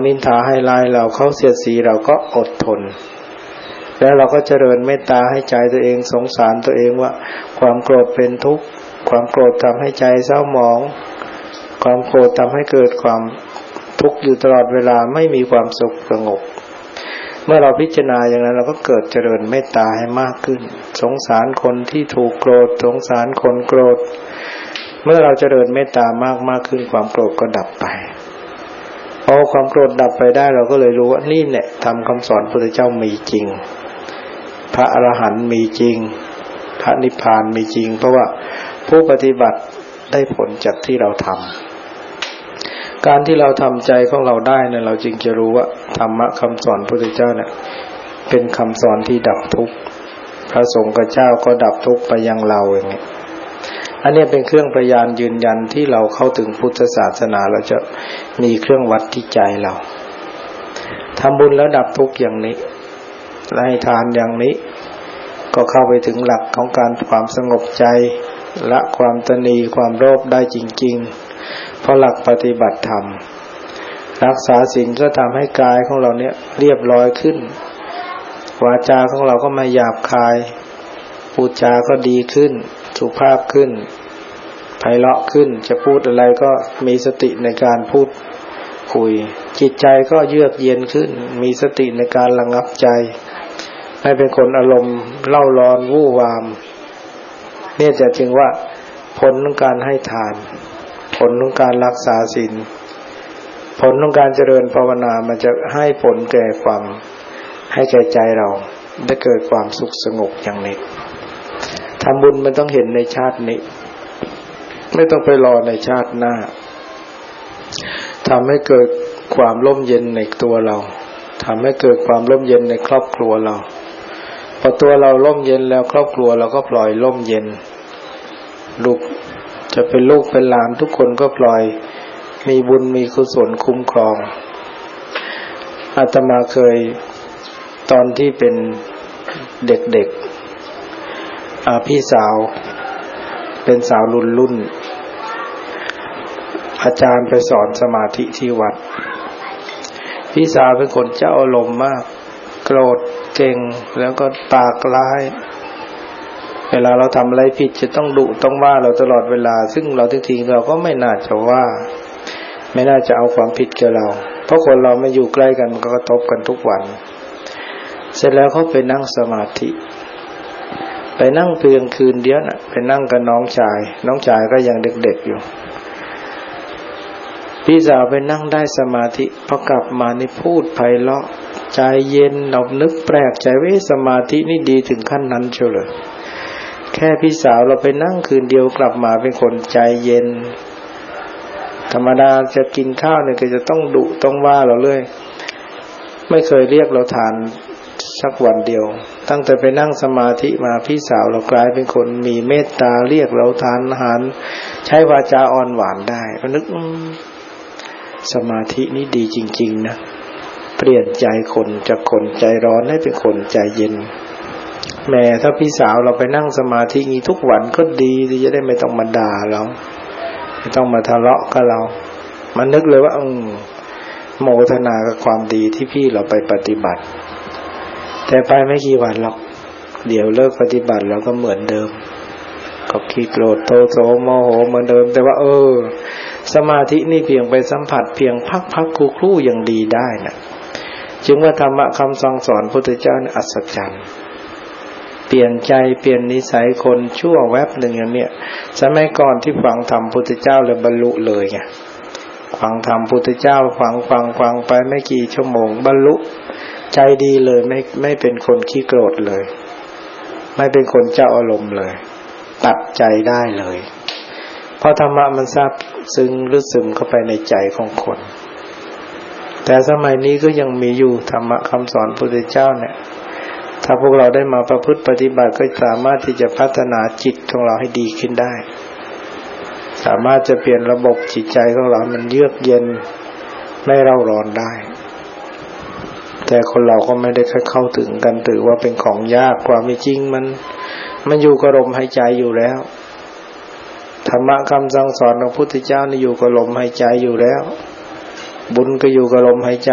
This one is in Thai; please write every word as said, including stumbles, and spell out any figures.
นินทาให้ร้ายเราเขาเสียดสีเราก็อดทนแล้วเราก็เจริญเมตตาให้ใจตัวเองสงสารตัวเองว่าความโกรธเป็นทุกข์ความโกรธทำให้ใจเศร้าหมองความโกรธทำให้เกิดความทุกข์อยู่ตลอดเวลาไม่มีความสุขสงบเมื่อเราพิจารณาอย่างนั้นเราก็เกิดเจริญเมตตาให้มากขึ้นสงสารคนที่ถูกโกรธสงสารคนโกรธเมื่อเราเจริญเมตตามากมากขึ้นความโกรธก็ดับไปพอความโกรธดับไปได้เราก็เลยรู้ว่านี่แหละธรรมคำสอนพระพุทธเจ้ามีจริงพระอรหันต์มีจริงพระนิพพานมีจริงเพราะว่าผู้ปฏิบัติได้ผลจากที่เราทำการที่เราทำใจของเราได้เนี่ยเราจึงจะรู้ว่าธรรมะคำสอนพระพุทธเจ้าเนี่ยเป็นคำสอนที่ดับทุกข์พระสงฆ์เจ้าก็ดับทุกข์ไปยังเราอย่างนี้อันนี้เป็นเครื่องพยานยืนยันที่เราเข้าถึงพุทธศาสนาเราจะมีเครื่องวัดที่ใจเราทำบุญแล้วดับทุกข์อย่างนี้ให้ทานอย่างนี้ก็เข้าไปถึงหลักของการความสงบใจละความตนีความโลภได้จริงๆเพราะหลักปฏิบัติธรรมรักษาศีลก็ทำให้กายของเราเนี่ยเรียบร้อยขึ้นวาจาของเราก็ไม่หยาบคายพูดจาก็ดีขึ้นสุภาพขึ้นไพเราะขึ้นจะพูดอะไรก็มีสติในการพูดคุยจิตใจก็เยือกเย็นขึ้นมีสติในการระงับใจไม่เป็นคนอารมณ์เล่าร้อนวู่วามเนี่ยจะจึงว่าผลของการให้ทานผลของการรักษาศีลผลของการเจริญภาวนามันจะให้ผลแก่ความให้แก่ใจเราได้เกิดความสุขสงบอย่างนี้ทำบุญมันต้องเห็นในชาตินี้ไม่ต้องไปรอในชาติหน้าทำให้เกิดความร่มเย็นในตัวเราทำให้เกิดความร่มเย็นในครอบครัวเราพอตัวเราร่มเย็นแล้วครอบครัวเราก็ปล่อยร่มเย็นลูกจะเป็นลูกเป็นหลานทุกคนก็ปล่อยมีบุญมีกุศลคุ้มครองอาตมาเคยตอนที่เป็นเด็กๆอ่าพี่สาวเป็นสาวรุ่นรุ่นอาจารย์ไปสอนสมาธิที่วัดพี่สาวเป็นคนเจ้าอารมณ์มากโกรธเก่งแล้วก็ปากร้ายเวลาเราทำอะไรผิดจะต้องดุต้องว่าเราตลอดเวลาซึ่งเราทีๆเราก็ไม่น่าจะว่าไม่น่าจะเอาความผิดกับเราเพราะคนเราไม่อยู่ใกล้กันมันก็กระทบกันทุกวันเสร็จแล้วเขาไปนั่งสมาธิไปนั่งเพียงคืนเดียวน่ะไปนั่งกับน้องชายน้องชายก็ยังเด็กๆอยู่พี่สาวไปนั่งได้สมาธิพอกลับมานี่พูดไพเราะใจเย็นเรานึกแปลกใจว่าสมาธินี่ดีถึงขั้นนั้นเชียวเหรอแค่พี่สาวเราไปนั่งคืนเดียวกลับมาเป็นคนใจเย็นธรรมดาจะกินข้าวเนี่ยก็จะต้องดุต้องว่าเราเลยไม่เคยเรียกเราทานสักวันเดียวตั้งแต่ไปนั่งสมาธิมาพี่สาวเรากลายเป็นคนมีเมตตาเรียกเราทานอาหารใช้วาจาอ่อนหวานได้ก็นึกสมาธินี่ดีจริงๆนะเปลี่ยนใจคนจากคนใจร้อนให้เป็นคนใจเย็นแม่ถ้าพี่สาวเราไปนั่งสมาธิงี้ทุกวันก็ดีที่จะได้ไม่ต้องมาด่าเราไม่ต้องมาทะเลาะกับเรามันนึกเลยว่าอืมโมทนากับความดีที่พี่เราไปปฏิบัติแต่ไปไม่กี่วันหรอกเดี๋ยวเลิกปฏิบัติแล้วก็เหมือนเดิมก็ขี้โกรธโทโสโมโหเหมือนเดิมแต่ว่าเออสมาธินี่เพียงไปสัมผัสเพียงพักๆครู่ๆยังดีได้นะจึงว่าธรรมะคำสั่งสอนพระพุทธเจ้านี่อัศจรรย์เปลี่ยนใจเปลี่ยนนิสัยคนชั่วแวบหนึ่งอย่างเนี้ยสมัยก่อนที่ฟังธรรมพุทธเจ้าเลยบรรลุเลยไงฟังธรรมพุทธเจ้าฟังฟังฟังไปไม่กี่ชั่วโมงบรรลุใจดีเลยไม่ไม่เป็นคนขี้โกรธเลยไม่เป็นคนเจ้าอารมณ์เลยตัดใจได้เลยเพราะธรรมะมันซาบซึ้งลึกซึมเข้าไปในใจของคนแต่สมัยนี้ก็ยังมีอยู่ธรรมะคำสอนพระพุทธเจ้าเนี่ยถ้าพวกเราได้มาประพฤติปฏิบัติก็สามารถที่จะพัฒนาจิตของเราให้ดีขึ้นได้สามารถจะเปลี่ยนระบบจิตใจของเรามันเยือกเย็นไม่เร่าร้อนได้แต่คนเราก็ไม่ได้เข้าถึงกันถือว่าเป็นของยากความจริงมันมันอยู่กับลมหายใจอยู่แล้วธรรมะคำสั่งสอนของพระพุทธเจ้านี่อยู่กับลมหายใจอยู่แล้วบุญก็อยู่กับลมหายใจ